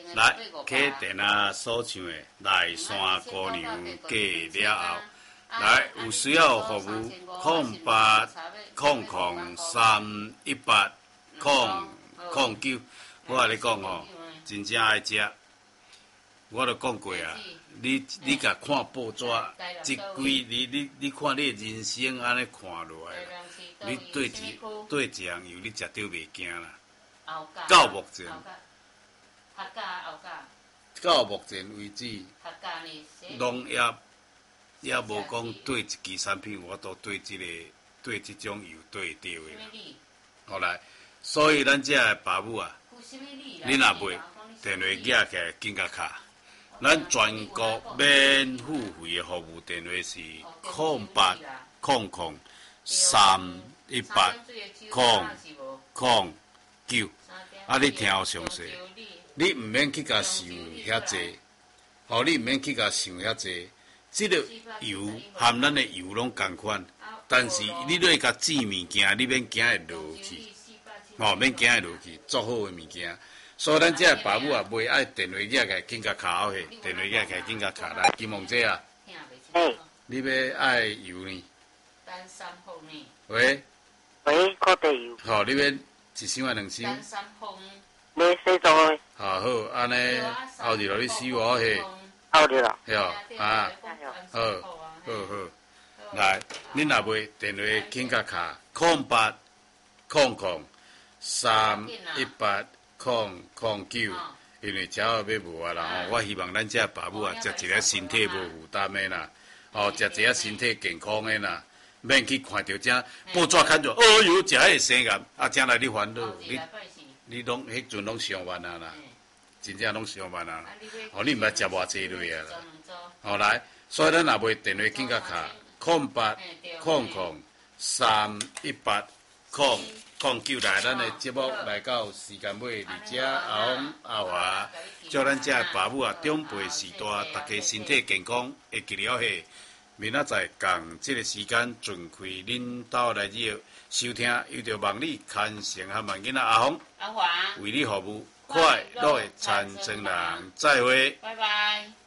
来，启电啊所唱的来山姑娘嫁了后，来有需要服务0800-318-009，我甲你讲吼，真正爱食。我都讲过啊，你甲看报纸，即几你看你的人生安尼看落来，你对一样油你食着袂惊啦。到目前为止，农业也无讲对一支产品，我都对即种油对着的啦。好来，所以咱遮的爸母啊，你若买电话寄起来紧甲卡。咱全国免付费的服务电话是0800-318-009，啊，你听好详细，你毋免去甲想遐济，你毋免去甲想遐济，即个油含咱的油拢共款，但是你若甲煮物件，你免惊会落去，免惊会落去，做好的物件。所以咱这爸母啊，袂爱电话寄起来紧甲卡好去，电话寄起来紧甲卡来。金凤姐啊，你要爱油呢？喂， 可地油。 好，你要一箱啊2箱？ 要洗做的。 好，安尼后日落你洗我去。 后日啦。 对哦，啊，好，来，恁若买电话紧甲卡0800-318-009，因为只要要无啊啦，我希望咱这爸母啊，食一个身体无负担的啦，食一个身体健康的啦，免去看到这报纸看着，哦哟，食迄生癌，将来你烦恼，你拢迄阵拢上万啊啦，真正拢上万啊，你毋捌食偌济类啊啦，来，所以咱若买电话紧甲卡0800-318-009来，咱的节目来到时间尾，而且阿华祝咱这爸母啊长辈时大，大家身体健康，会记了下。明仔载共这个时间准开恁兜来收听，又着望你牵成和万囡仔阿华为你服务，快乐的产生人，再会， 拜拜。